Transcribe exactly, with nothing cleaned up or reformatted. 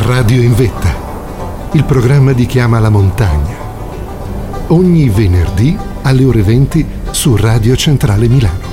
Radio in Vetta, il programma di Chiama la Montagna. Ogni venerdì alle ore venti su Radio Centrale Milano.